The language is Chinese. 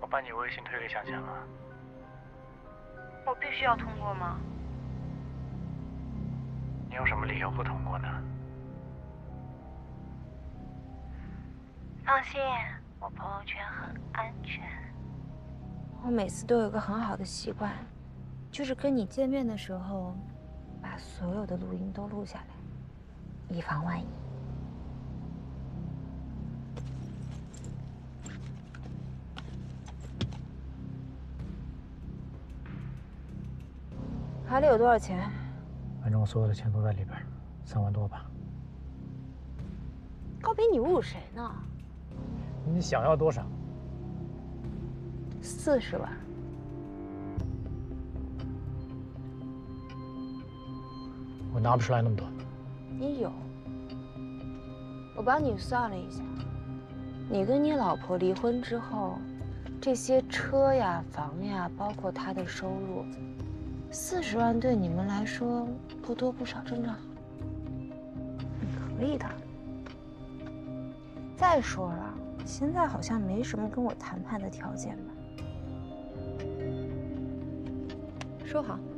我把你微信推给小强了。 我必须要通过吗？ 你有什么理由不通过呢？ 放心，我朋友圈很安全。 我每次都有个很好的习惯，就是跟你见面的时候，把所有的录音都录下来，以防万一。卡里有多少钱？ 反正我所有的钱都在里边，3万多吧。 高平，你侮辱谁呢你想要多少 ？40万。 我拿不出来那么多。 你有。我帮你算了一下，你跟你老婆离婚之后，这些车呀、房呀，包括她的收入，40万对你们来说不多不少，正正好。可以的。再说了，现在好像没什么跟我谈判的条件吧？收好。